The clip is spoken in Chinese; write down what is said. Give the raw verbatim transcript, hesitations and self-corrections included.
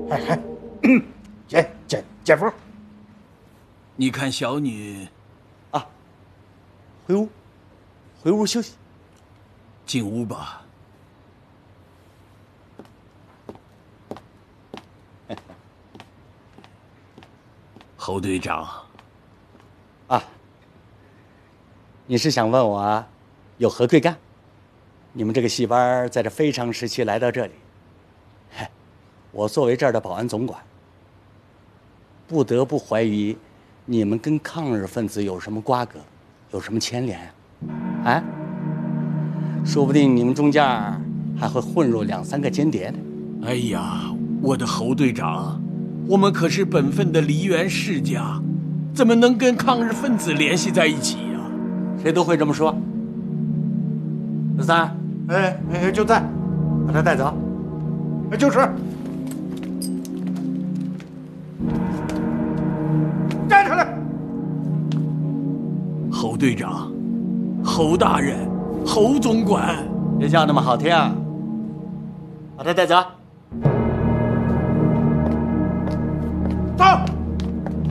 哎哎，姐姐姐夫， 你看小女， 啊，回屋，回屋休息。 进屋吧。侯队长， 啊，你是想问我有何贵干？你们这个戏班在这非常时期来到这里，嗨，我作为这儿的保安总管，不得不怀疑你们跟抗日分子有什么瓜葛，有什么牵连啊？啊，说不定你们中间还会混入两三个间谍呢。 哎呀，我的侯队长，我们可是本分的梨园世家，怎么能跟抗日分子联系在一起呀？ 谁都会这么说。小三，哎哎，就在，把他带走。哎，就是。站起来！ 侯队长，侯大人，侯总管， 别叫那么好听，把他带走。走。